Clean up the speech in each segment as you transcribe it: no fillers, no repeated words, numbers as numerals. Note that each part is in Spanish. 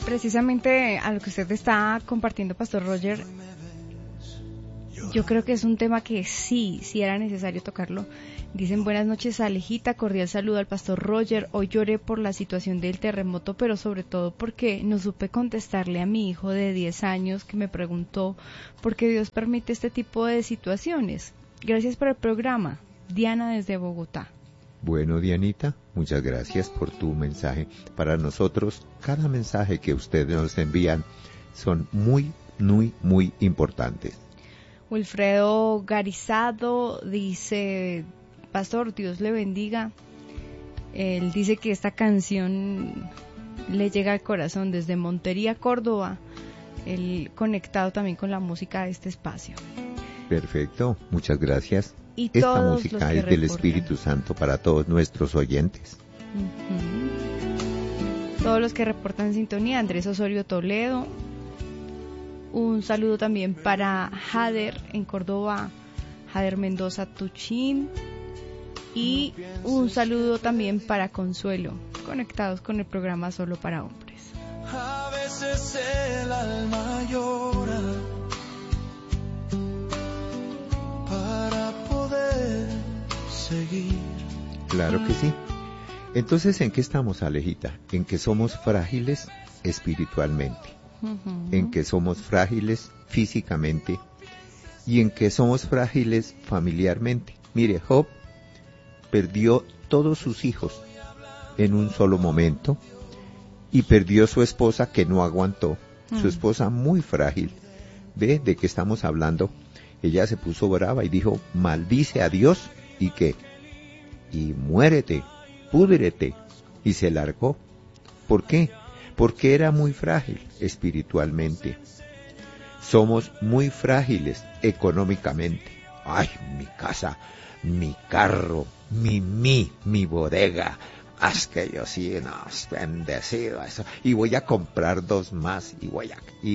Precisamente a lo que usted está compartiendo, Pastor Roger, yo creo que es un tema que sí era necesario tocarlo. Dicen: buenas noches, Alejita, cordial saludo al Pastor Roger. Hoy lloré por la situación del terremoto, pero sobre todo porque no supe contestarle a mi hijo de 10 años que me preguntó por qué Dios permite este tipo de situaciones. Gracias por el programa. Diana desde Bogotá. Bueno, Dianita, muchas gracias por tu mensaje. Para nosotros, cada mensaje que ustedes nos envían son muy importantes. Wilfredo Garizado dice: Pastor, Dios le bendiga. Él dice que esta canción le llega al corazón desde Montería, Córdoba. Él conectado también con la música de este espacio. Perfecto, muchas gracias. Y esta música es del Espíritu Santo para todos nuestros oyentes. Todos los que reportan sintonía: Andrés Osorio Toledo. Un saludo también para Jader en Córdoba, Jader Mendoza Tuchín. Y un saludo también para Consuelo, conectados con el programa Solo para Hombres. A veces el alma llora para poder seguir. Claro que sí. Entonces, ¿en qué estamos, Alejita? En que somos frágiles espiritualmente, en que somos frágiles físicamente y en que somos frágiles familiarmente. Mire, Job perdió todos sus hijos en un solo momento y perdió su esposa, que no aguantó, su esposa muy frágil. ¿Ve de qué estamos hablando? Ella se puso brava y dijo: maldice a Dios y qué, y muérete, púdrete, y se largó. ¿Por qué? Porque era muy frágil espiritualmente. Somos muy frágiles económicamente. Ay, mi casa, mi carro, mi bodega. Es que yo sí, no, es bendecido eso. Y voy a comprar 2 más, y voy.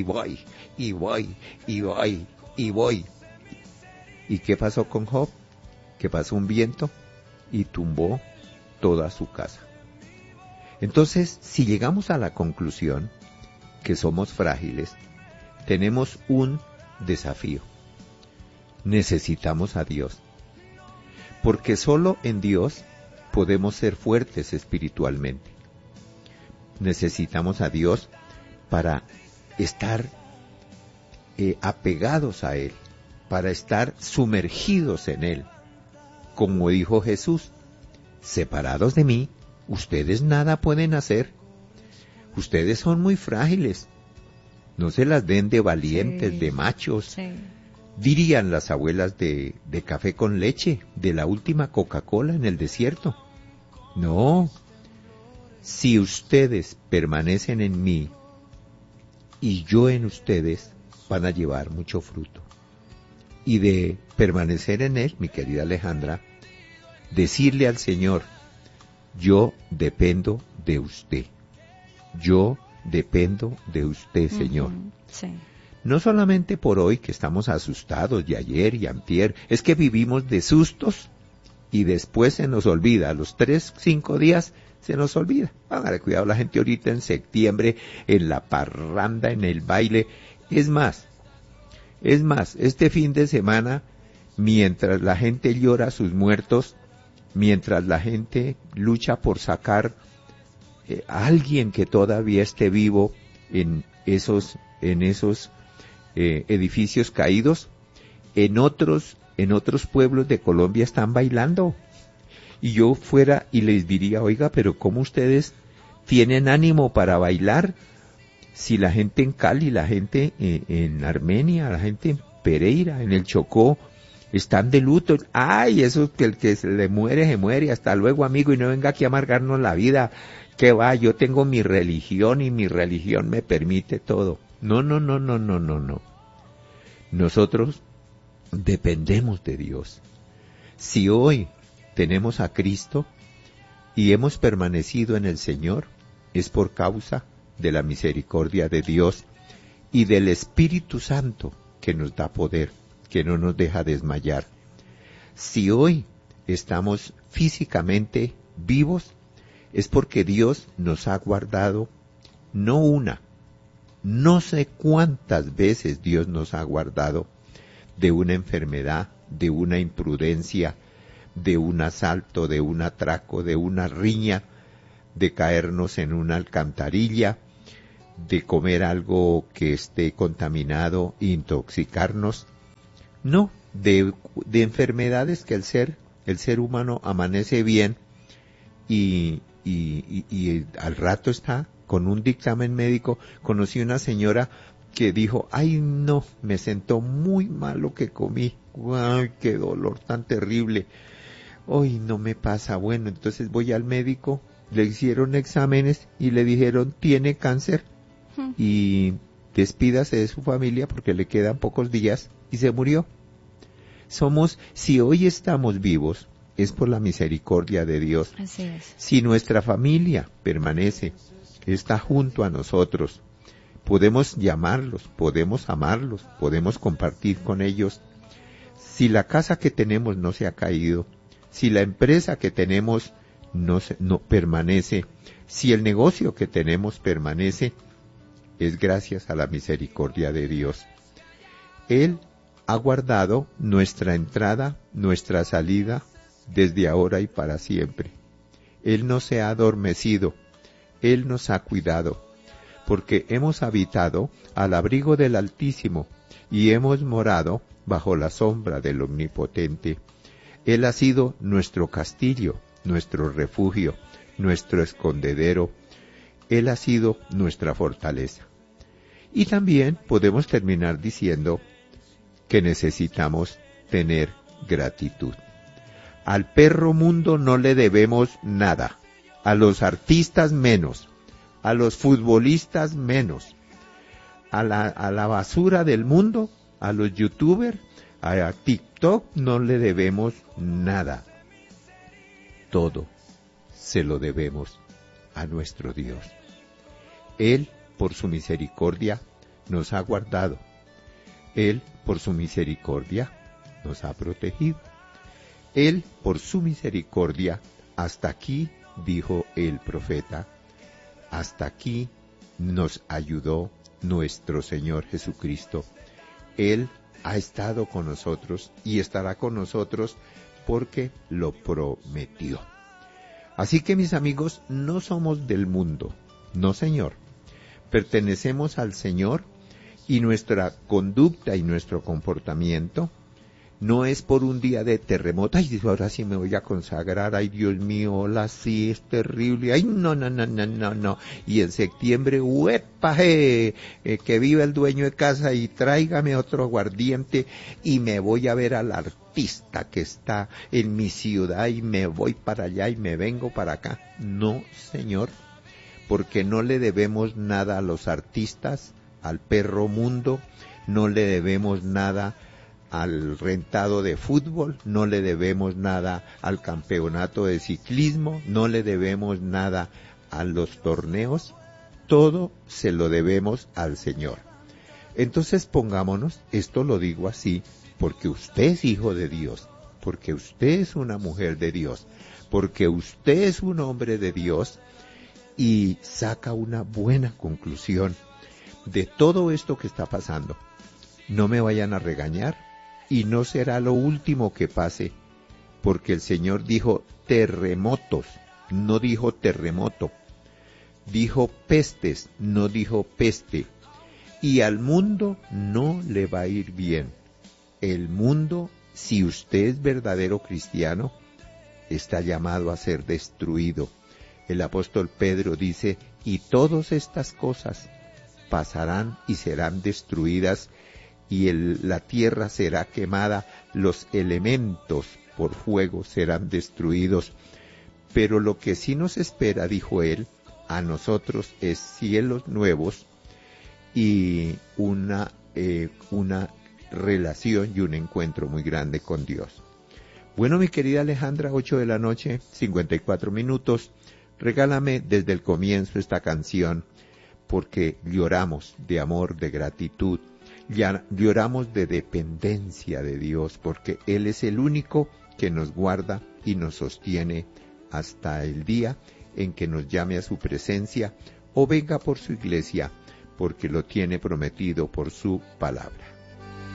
¿Y qué pasó con Job? Que pasó un viento y tumbó toda su casa. Entonces, si llegamos a la conclusión que somos frágiles, tenemos un desafío. Necesitamos a Dios, porque solo en Dios podemos ser fuertes espiritualmente. Necesitamos a Dios para estar apegados a Él, para estar sumergidos en Él. Como dijo Jesús: separados de mí, ustedes nada pueden hacer. Ustedes son muy frágiles. No se las den de valientes, de machos. Dirían las abuelas de café con leche, de la última Coca-Cola en el desierto. No. Si ustedes permanecen en mí y yo en ustedes, van a llevar mucho fruto. Y de permanecer en Él, mi querida Alejandra, decirle al Señor: yo dependo de usted. Yo dependo de usted, Señor. Sí. No solamente por hoy, que estamos asustados, y ayer y antier, es que vivimos de sustos y después se nos olvida. A los 3-5 días se nos olvida. Hágale cuidado la gente ahorita en septiembre, en la parranda, en el baile. Es más, este fin de semana, mientras la gente llora a sus muertos, mientras la gente lucha por sacar a alguien que todavía esté vivo en esos edificios caídos, en otros pueblos de Colombia están bailando. Y yo fuera y les diría: oiga, pero ¿cómo ustedes tienen ánimo para bailar? Si la gente en Cali, la gente en Armenia, la gente en Pereira, en el Chocó, están de luto. Ay, eso que el que se le muere, se muere. Hasta luego, amigo, y no venga aquí a amargarnos la vida. ¿Qué va? Yo tengo mi religión y mi religión me permite todo. No. Nosotros dependemos de Dios. Si hoy tenemos a Cristo y hemos permanecido en el Señor, es por causa de la misericordia de Dios y del Espíritu Santo, que nos da poder, que no nos deja desmayar. Si hoy estamos físicamente vivos, es porque Dios nos ha guardado no una, No sé cuántas veces Dios nos ha guardado de una enfermedad, de una imprudencia, de un asalto, de un atraco, de una riña, de caernos en una alcantarilla, de comer algo que esté contaminado, intoxicarnos. No, de enfermedades que el ser humano amanece bien y al rato está con un dictamen médico. Conocí una señora que dijo, ay no, me sentó muy mal lo que comí, ay qué dolor tan terrible, hoy no me pasa. Bueno, entonces voy al médico, le hicieron exámenes y le dijeron, tiene cáncer y despídase de su familia porque le quedan pocos días, y se murió. Si hoy estamos vivos, es por la misericordia de Dios. Así es. Si nuestra familia permanece, está junto a nosotros, podemos llamarlos, podemos amarlos, podemos compartir con ellos. Si la casa que tenemos no se ha caído, si la empresa que tenemos no permanece, si el negocio que tenemos permanece, es gracias a la misericordia de Dios. Él ha guardado nuestra entrada, nuestra salida, desde ahora y para siempre. Él no se ha adormecido, Él nos ha cuidado, porque hemos habitado al abrigo del Altísimo y hemos morado bajo la sombra del Omnipotente. Él ha sido nuestro castillo, nuestro refugio, nuestro escondedero. Él ha sido nuestra fortaleza. Y también podemos terminar diciendo que necesitamos tener gratitud. Al perro mundo no le debemos nada, a los artistas menos, a los futbolistas menos, a la basura del mundo, a los youtubers, a TikTok no le debemos nada. Todo se lo debemos a nuestro Dios. Él, por su misericordia, nos ha guardado. Él, por su misericordia, nos ha protegido. Él, por su misericordia, hasta aquí, dijo el profeta, hasta aquí nos ayudó nuestro Señor Jesucristo. Él ha estado con nosotros y estará con nosotros porque lo prometió. Así que, mis amigos, no somos del mundo, no, Señor. Pertenecemos al Señor y nuestra conducta y nuestro comportamiento no es por un día de terremoto. Ay, ahora sí me voy a consagrar. Ay, Dios mío, hola, sí, es terrible. Ay, no. Y en septiembre, ¡uepa! Que viva el dueño de casa y tráigame otro aguardiente y me voy a ver al artista que está en mi ciudad y me voy para allá y me vengo para acá. No, Señor, porque no le debemos nada a los artistas, al perro mundo, no le debemos nada al rentado de fútbol, no le debemos nada al campeonato de ciclismo, no le debemos nada a los torneos, todo se lo debemos al Señor. Entonces pongámonos, esto lo digo así, porque usted es hijo de Dios, porque usted es una mujer de Dios, porque usted es un hombre de Dios y saca una buena conclusión de todo esto que está pasando. No me vayan a regañar y no será lo último que pase, porque el Señor dijo terremotos, no dijo terremoto, dijo pestes, no dijo peste, y al mundo no le va a ir bien. El mundo, si usted es verdadero cristiano, está llamado a ser destruido. El apóstol Pedro dice, y todas estas cosas pasarán y serán destruidas, y la tierra será quemada, los elementos por fuego serán destruidos. Pero lo que sí nos espera, dijo él, a nosotros es cielos nuevos y una relación y un encuentro muy grande con Dios. Bueno, mi querida Alejandra, 8 de la noche, 54 minutos. Regálame desde el comienzo esta canción, porque lloramos de amor, de gratitud, lloramos de dependencia de Dios, porque Él es el único que nos guarda y nos sostiene hasta el día en que nos llame a su presencia o venga por su iglesia porque lo tiene prometido por su palabra.